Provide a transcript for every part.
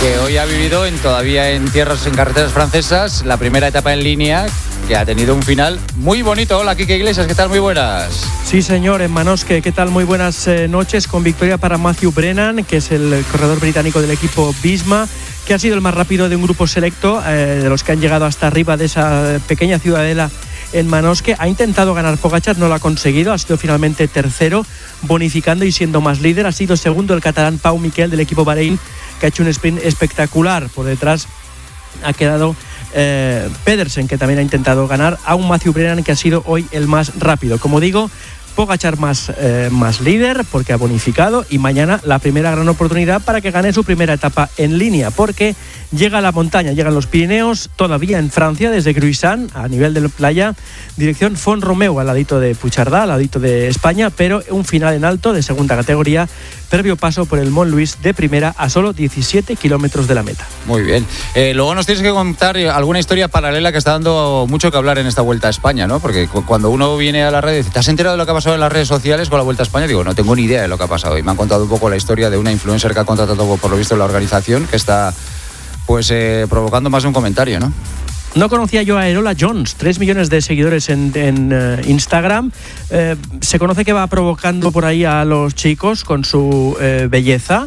que hoy ha vivido todavía en carreteras francesas, la primera etapa en línea, que ha tenido un final muy bonito. Hola, Quique Iglesias, ¿qué tal? Muy buenas. Sí, señor, en Manosque, ¿qué tal? Muy buenas noches, con victoria para Matthew Brennan, que es el corredor británico del equipo Visma, que ha sido el más rápido de un grupo selecto, de los que han llegado hasta arriba de esa pequeña ciudadela en Manosque. Ha intentado ganar Pogačar, no lo ha conseguido, ha sido finalmente tercero, bonificando y siendo más líder. Ha sido segundo el catalán Pau Miquel del equipo Bahrein, que ha hecho un sprint espectacular. Por detrás ha quedado Pedersen, que también ha intentado ganar, a un Matthew Brennan que ha sido hoy el más rápido. Como digo, Pogačar más líder porque ha bonificado, y mañana la primera gran oportunidad para que gane su primera etapa en línea, porque llega a la montaña, llegan los Pirineos, todavía en Francia, desde Gruissan, a nivel de la playa, dirección Font-Romeu, al ladito de Puigcerdá, al ladito de España, pero un final en alto de segunda categoría, previo paso por el Mont-Louis de primera, a solo 17 kilómetros de la meta. Muy bien. Luego nos tienes que contar alguna historia paralela que está dando mucho que hablar en esta Vuelta a España, ¿no? Porque cuando uno viene a la red y dice, ¿te has enterado de lo que ha pasado en las redes sociales con la Vuelta a España? Digo, no tengo ni idea de lo que ha pasado. Y me han contado un poco la historia de una influencer que ha contratado, por lo visto, la organización, que está provocando más de un comentario, ¿no? No conocía yo a Erola Jones, 3 millones de seguidores en Instagram. Se conoce que va provocando por ahí a los chicos con su belleza,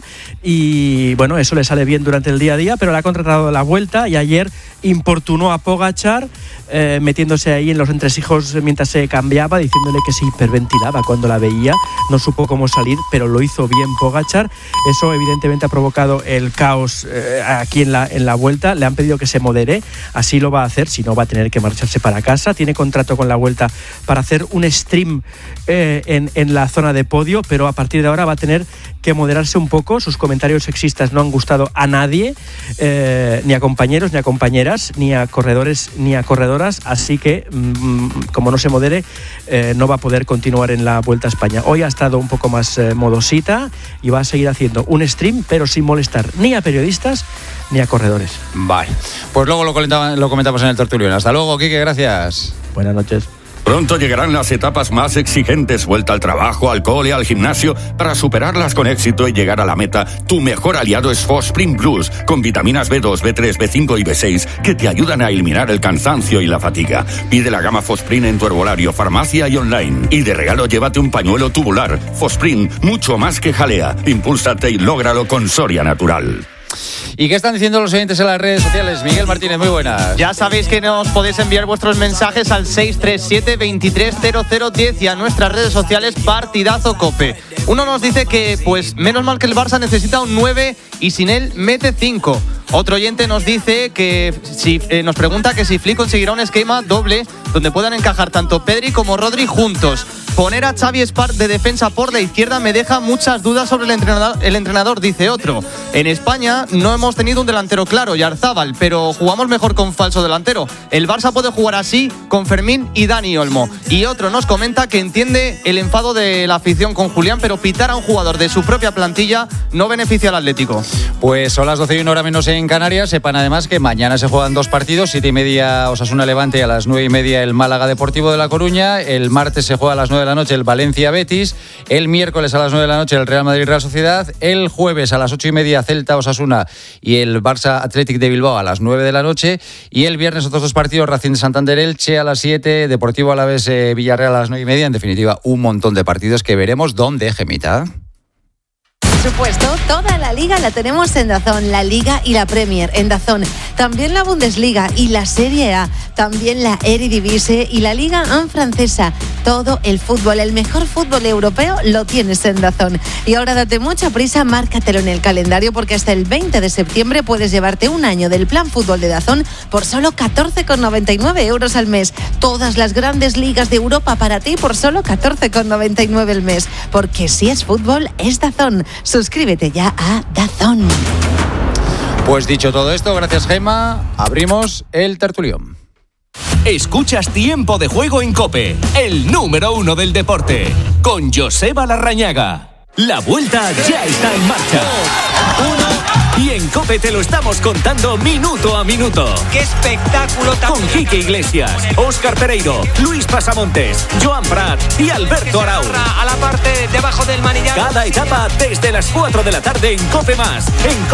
y bueno, eso le sale bien durante el día a día, pero le ha contratado la Vuelta, y ayer importunó a Pogačar, metiéndose ahí en los entresijos mientras se cambiaba, diciéndole que se hiperventilaba cuando la veía. No supo cómo salir, pero lo hizo bien Pogačar. Eso evidentemente ha provocado el caos aquí en la Vuelta. Le han pedido que se modere, así lo va a hacer, si no va a tener que marcharse para casa. Tiene contrato con la Vuelta para hacer un stream en la zona de podio, pero a partir de ahora va a tener que moderarse un poco. Sus comentarios sexistas no han gustado a nadie, ni a compañeros, ni a compañeras, ni a corredores, ni a corredoras, así que como no se modere, no va a poder continuar en la Vuelta a España. Hoy ha estado un poco más modosita y va a seguir haciendo un stream, pero sin molestar ni a periodistas ni a corredores. Vale, pues luego lo comentamos en el tertulión. Hasta luego, Quique, gracias. Buenas noches. Pronto llegarán las etapas más exigentes, vuelta al trabajo, al cole, al gimnasio. Para superarlas con éxito y llegar a la meta, tu mejor aliado es Fosprint Plus, con vitaminas B2, B3, B5 y B6 que te ayudan a eliminar el cansancio y la fatiga. Pide la gama Fosprint en tu herbolario, farmacia y online. Y de regalo llévate un pañuelo tubular. Fosprint, mucho más que jalea. Impúlsate y lógralo con Soria Natural. ¿Y qué están diciendo los oyentes en las redes sociales? Miguel Martínez, muy buenas. Ya sabéis que nos podéis enviar vuestros mensajes al 637-230010 y a nuestras redes sociales Partidazo Cope. Uno nos dice que, pues, menos mal que el Barça necesita un 9 y sin él mete 5. Otro oyente nos dice que nos pregunta que si Flick conseguirá un esquema doble donde puedan encajar tanto Pedri como Rodri juntos. Poner a Xavi Espart de defensa por la izquierda me deja muchas dudas sobre el entrenador, dice otro. En España no hemos tenido un delantero claro, Yarzábal, pero jugamos mejor con falso delantero. El Barça puede jugar así con Fermín y Dani Olmo. Y otro nos comenta que entiende el enfado de la afición con Julián, pero pitar a un jugador de su propia plantilla no beneficia al Atlético. Pues son las 12:01 hora menos en Canarias. Sepan además que mañana se juegan 2 partidos, 7:30 Osasuna Levante y a las 9:30 el Málaga Deportivo de La Coruña. El martes se juega a las 9 de la noche el Valencia Betis. El miércoles a las 9 de la noche el Real Madrid Real Sociedad. El jueves a las 8:30 Celta Osasuna y el Barça Athletic de Bilbao a las 9 de la noche. Y el viernes otros 2 partidos, Racing de Santander Elche a las 7, Deportivo Alavés Villarreal a las 9:30. En definitiva, un montón de partidos que veremos. ¿Dónde, Gemita? Por supuesto, toda la Liga la tenemos en DAZN, la Liga y la Premier en DAZN. También la Bundesliga y la Serie A, también la Eredivisie y la Liga 1 francesa. Todo el fútbol, el mejor fútbol europeo lo tienes en DAZN. Y ahora date mucha prisa, márcatelo en el calendario porque hasta el 20 de septiembre puedes llevarte un año del plan fútbol de DAZN por solo 14,99 euros al mes. Todas las grandes ligas de Europa para ti por solo 14,99 el mes. Porque si es fútbol, es DAZN. Suscríbete ya a DAZN. Pues dicho todo esto, gracias Gema, abrimos el tertulión. Escuchas Tiempo de Juego en COPE, el número 1 del deporte, con Joseba Larrañaga. La Vuelta ya está en marcha. Y en COPE te lo estamos contando minuto a minuto. ¡Qué espectáculo tan! Con Quique Iglesias, Óscar Pereiro, Luis Pasamontes, Joan Prat y Alberto Arau. A la parte de abajo del manillar. Cada etapa desde las 4 de la tarde en COPE+. En